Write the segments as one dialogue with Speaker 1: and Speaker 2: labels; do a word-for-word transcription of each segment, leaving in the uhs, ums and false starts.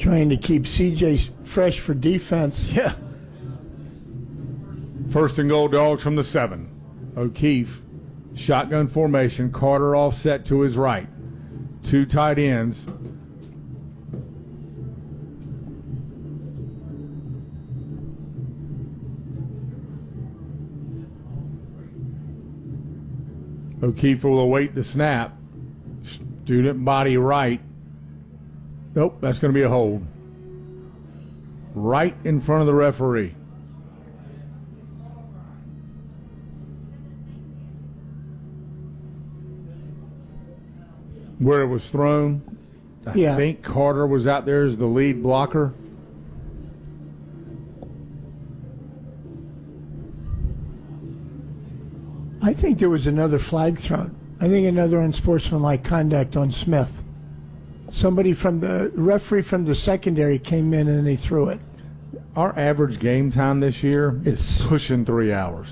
Speaker 1: Trying to keep C J fresh for defense.
Speaker 2: Yeah. First and goal, Dogs from the seven. O'Keefe, shotgun formation. Carter offset to his right. Two tight ends. O'Keefe will await the snap. Student body right. Nope, that's going to be a hold. Right in front of the referee. Where it was thrown, I
Speaker 1: yeah.
Speaker 2: think Carter was out there as the lead blocker.
Speaker 1: I think there was another flag thrown. I think another unsportsmanlike conduct on Smith. Somebody from the referee from the secondary came in and they threw it.
Speaker 2: Our average game time this year
Speaker 1: It's
Speaker 2: is pushing three hours.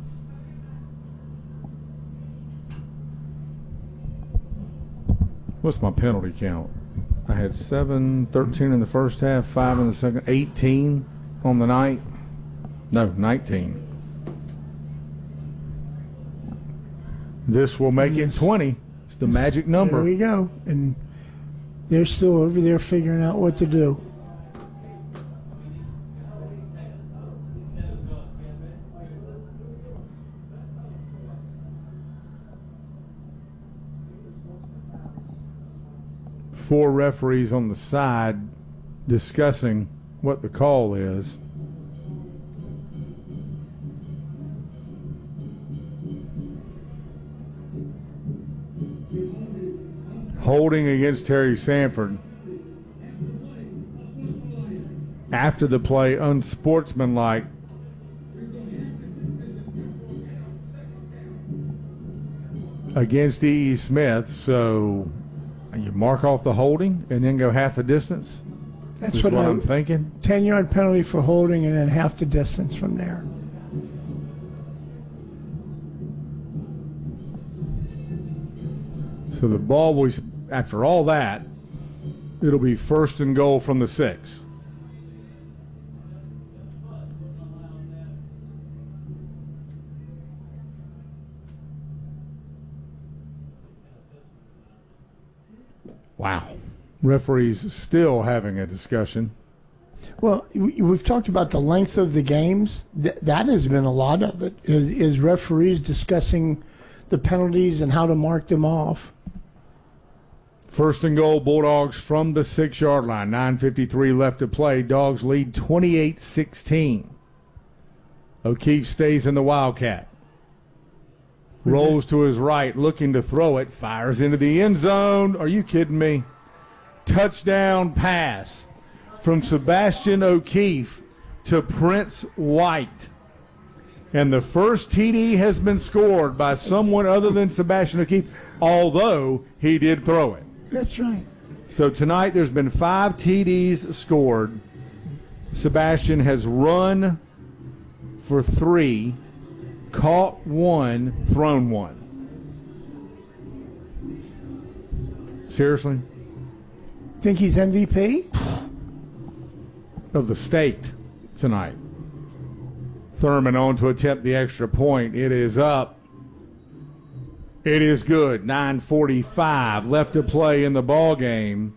Speaker 2: What's my penalty count? I had seven, thirteen in the first half, five in the second, eighteen on the night. No, nineteen. This will make it twenty. It's the magic number.
Speaker 1: There we go. And they're still over there figuring out what to do.
Speaker 2: Four referees on the side discussing what the call is. Holding against Terry Sanford. After the play, unsportsmanlike. Against E E. Smith, so you mark off the holding and then go half the distance?
Speaker 1: That's
Speaker 2: Is
Speaker 1: what,
Speaker 2: what
Speaker 1: I,
Speaker 2: I'm thinking.
Speaker 1: ten-yard penalty for holding and then half the distance from there.
Speaker 2: So the ball was, after all that, it'll be first and goal from the six. Wow. Referees still having a discussion.
Speaker 1: Well, we've talked about the length of the games. Th- that has been a lot of it, is, is referees discussing the penalties and how to mark them off.
Speaker 2: First and goal, Bulldogs from the six-yard line. nine fifty-three left to play. Dogs lead twenty-eight sixteen. O'Keefe stays in the Wildcat. Rolls to his right, looking to throw it. Fires into the end zone. Are you kidding me? Touchdown pass from Sebastian O'Keefe to Prince White. And the first T D has been scored by someone other than Sebastian O'Keefe, although he did throw it.
Speaker 1: That's right.
Speaker 2: So tonight there's been five T Ds scored. Sebastian has run for three, caught one, thrown one. Seriously?
Speaker 1: Think he's M V P?
Speaker 2: Of the state tonight. Thurman on to attempt the extra point. It is up. It is good. nine forty-five left to play in the ball game.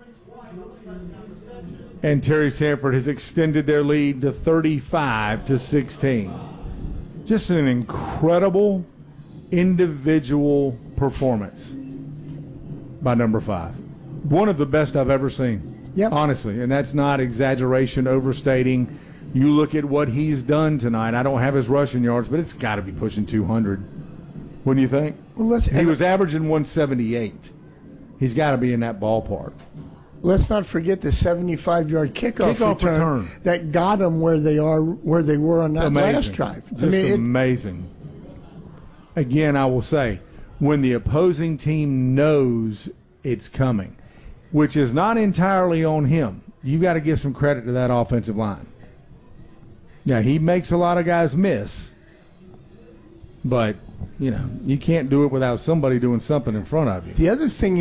Speaker 2: And Terry Sanford has extended their lead to thirty-five to sixteen. Just an incredible individual performance by number five. One of the best I've ever seen.
Speaker 1: Yep.
Speaker 2: Honestly, and that's not exaggeration, overstating. You look at what he's done tonight. I don't have his rushing yards, but it's got to be pushing two hundred. Wouldn't you think?
Speaker 1: Well, let's,
Speaker 2: he was averaging one seventy-eight. He's got to be in that ballpark.
Speaker 1: Let's not forget the seventy-five-yard kickoff,
Speaker 2: Kickoff
Speaker 1: return,
Speaker 2: return
Speaker 1: that got them where they are, where they were on that
Speaker 2: Amazing.
Speaker 1: last drive.
Speaker 2: Just
Speaker 1: I mean, it,
Speaker 2: amazing. Again, I will say, when the opposing team knows it's coming, which is not entirely on him, you got to give some credit to that offensive line. Now, he makes a lot of guys miss, but, you know, you can't do it without somebody doing something in front of you.
Speaker 1: The other thing